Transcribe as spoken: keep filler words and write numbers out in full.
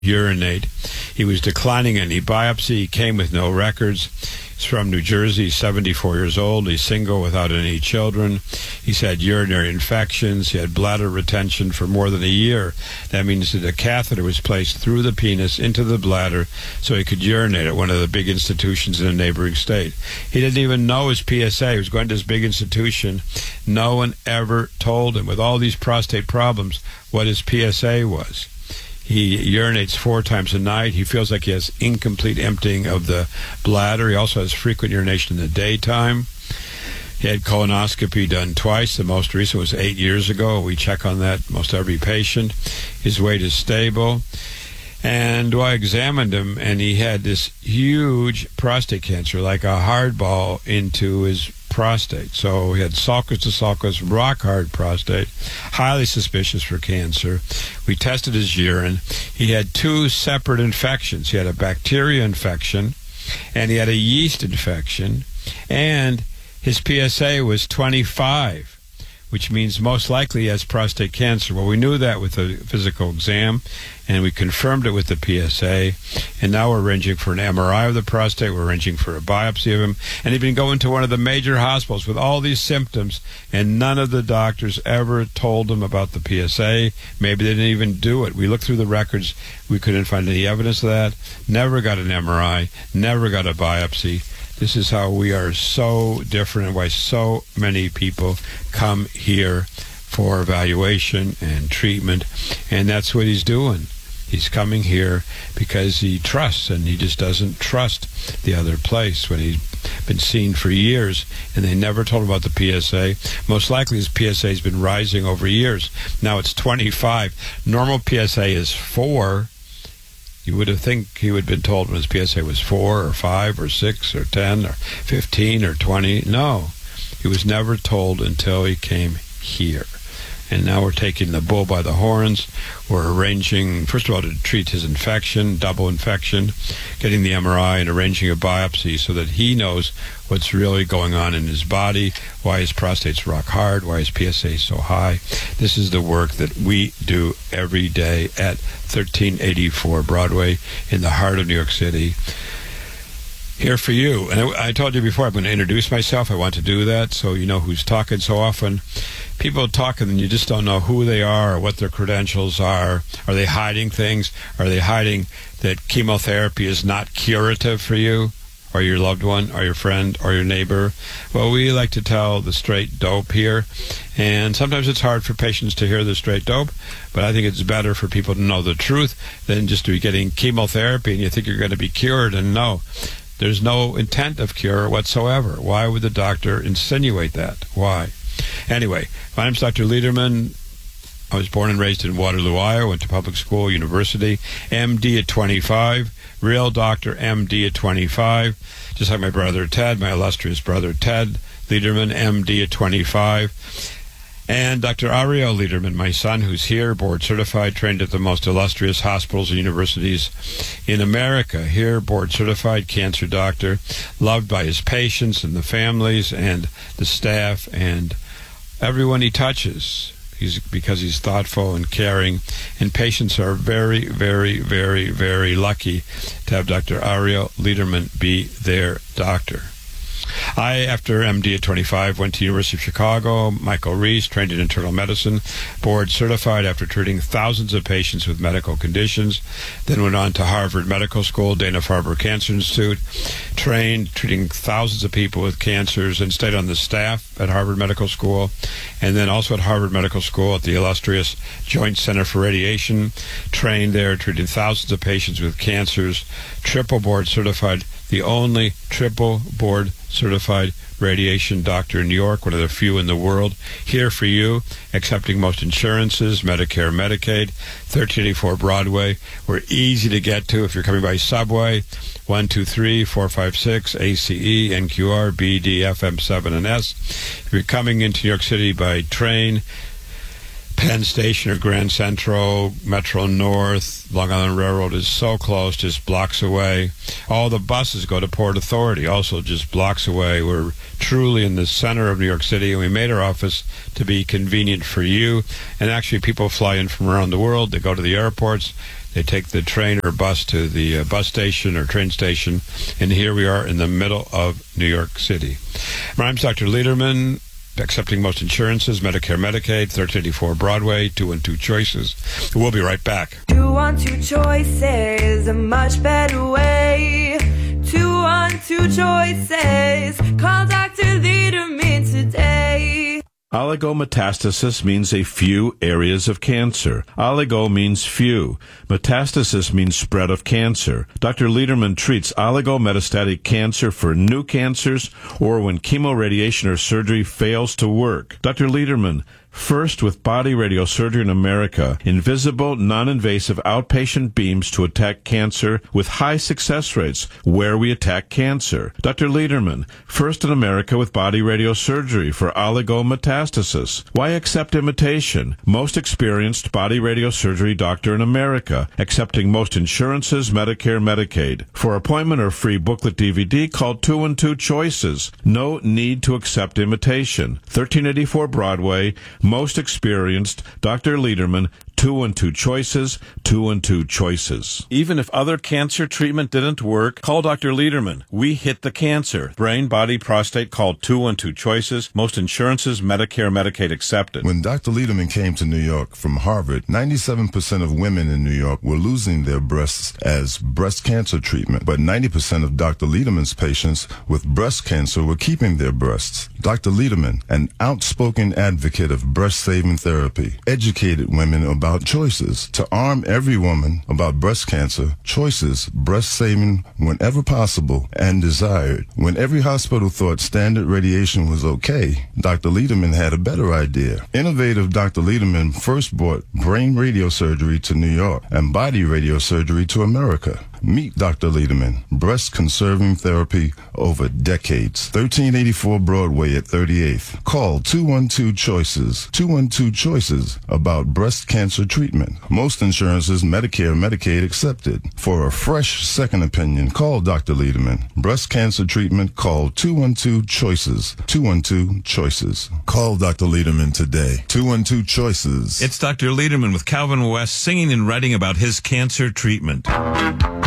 urinate. He was declining any biopsy. He came with no records. He's from New Jersey, seventy-four years old. He's single without any children. He's had urinary infections. He had bladder retention for more than a year. That means that a catheter was placed through the penis into the bladder so he could urinate at one of the big institutions in a neighboring state. He didn't even know his P S A. He was going to this big institution. No one ever told him, with all these prostate problems, what his P S A was. He urinates four times a night. He feels like he has incomplete emptying of the bladder. He also has frequent urination in the daytime. He had colonoscopy done twice. The most recent was eight years ago. We check on that most every patient. His weight is stable. And I examined him, and he had this huge prostate cancer, like a hard ball into his prostate. So he had sulcus to sulcus, rock hard prostate, highly suspicious for cancer. We tested his urine. He had two separate infections. He had a bacteria infection, and he had a yeast infection, and his P S A was twenty-five, which means most likely he has prostate cancer. Well, we knew that with the physical exam, and we confirmed it with the P S A, and now we're arranging for an M R I of the prostate. We're arranging for a biopsy of him, and he'd been going to one of the major hospitals with all these symptoms, and none of the doctors ever told him about the P S A. Maybe they didn't even do it. We looked through the records. We couldn't find any evidence of that. Never got an M R I, never got a biopsy. This is how we are so different, and why so many people come here for evaluation and treatment. And that's what he's doing. He's coming here because he trusts, and he just doesn't trust the other place when he's been seen for years, and they never told him about the P S A. Most likely his P S A has been rising over years. Now it's twenty-five. Normal P S A is four. You would have think he would have been told when his P S A was four or five or six or ten or fifteen or twenty. No, he was never told until he came here. And now we're taking the bull by the horns. We're arranging, first of all, to treat his infection, double infection, getting the M R I and arranging a biopsy so that he knows what's really going on in his body, why his prostate's rock hard, why his P S A is so high. This is the work that we do every day at thirteen eighty-four Broadway in the heart of New York City. Here for you. And I, I told you before, I'm going to introduce myself. I want to do that so you know who's talking. So often people talk and you just don't know who they are or what their credentials are. Are they hiding things? Are they hiding that chemotherapy is not curative for you or your loved one or your friend or your neighbor? Well, we like to tell the straight dope here, and sometimes it's hard for patients to hear the straight dope, but I think it's better for people to know the truth than just to be getting chemotherapy and you think you're going to be cured, and no. There's no intent of cure whatsoever. Why would the doctor insinuate that? Why? Anyway, my name's Doctor Lederman. I was born and raised in Waterloo, Iowa. Went to public school, university. M D at twenty-five. Real doctor, M D at twenty-five. Just like my brother Ted, my illustrious brother Ted Lederman, M D at twenty-five. And Doctor Ariel Lederman, my son, who's here, board certified, trained at the most illustrious hospitals and universities in America. Here, board certified cancer doctor, loved by his patients and the families and the staff and everyone he touches. He's, because he's thoughtful and caring, and patients are very, very, very, very lucky to have Doctor Ariel Lederman be their doctor. I, after M D at twenty-five, went to University of Chicago, Michael Reese, trained in internal medicine, board certified after treating thousands of patients with medical conditions, then went on to Harvard Medical School, Dana-Farber Cancer Institute, trained, treating thousands of people with cancers, and stayed on the staff at Harvard Medical School, and then also at Harvard Medical School at the illustrious Joint Center for Radiation, trained there, treating thousands of patients with cancers, triple board certified, the only triple board certified radiation doctor in New York, one of the few in the world. Here for you, accepting most insurances, Medicare, Medicaid, thirteen eighty-four Broadway. We're easy to get to if you're coming by subway, one two three, four five six, A C E, N Q R, B D, F M seven, and S. If you're coming into New York City by train, Penn Station or Grand Central, Metro North, Long Island Railroad is so close, just blocks away. All the buses go to Port Authority, also just blocks away. We're truly in the center of New York City, and we made our office to be convenient for you. And actually, people fly in from around the world. They go to the airports. They take the train or bus to the uh, bus station or train station, and here we are in the middle of New York City. My name's Doctor Lederman, accepting most insurances, Medicare, Medicaid, thirteen eighty-four Broadway, two one two Choices. We'll be right back. two one two Choices, a much better way. two one two Choices, call Doctor Lederman today. Oligometastasis means a few areas of cancer. Oligo means few. Metastasis means spread of cancer. Doctor Lederman treats oligometastatic cancer for new cancers or when chemoradiation or surgery fails to work. Doctor Lederman, first with body radiosurgery in America, invisible, non-invasive outpatient beams to attack cancer with high success rates where we attack cancer. Doctor Lederman, first in America with body radiosurgery for oligometastasis. Why accept imitation? Most experienced body radiosurgery doctor in America, accepting most insurances, Medicare, Medicaid. For appointment or free booklet D V D, call two one two Choices. No need to accept imitation. thirteen eighty-four Broadway, most experienced, Doctor Lederman, two one two Choices, two one two Choices. Even if other cancer treatment didn't work, call Doctor Lederman. We hit the cancer. Brain, body, prostate, call two one two Choices. Most insurances, Medicare, Medicaid accepted. When Doctor Lederman came to New York from Harvard, ninety-seven percent of women in New York were losing their breasts as breast cancer treatment, but ninety percent of Doctor Lederman's patients with breast cancer were keeping their breasts. Doctor Lederman, an outspoken advocate of breast-saving therapy, educated women about choices. To arm every woman about breast cancer, Choices, breast-saving whenever possible and desired. When every hospital thought standard radiation was okay, Doctor Lederman had a better idea. Innovative Doctor Lederman first brought brain radiosurgery to New York and body radiosurgery to America. Meet Doctor Lederman, breast-conserving therapy over decades. thirteen eighty-four Broadway at thirty-eighth. Call two one two Choices. two one two Choices about breast cancer treatment. Most insurances, Medicare, Medicaid accepted. For a fresh second opinion, call Doctor Lederman. Breast cancer treatment, call two one two Choices. two one two Choices. Call Doctor Lederman today. two one two Choices. It's Doctor Lederman with Calvin West singing and writing about his cancer treatment.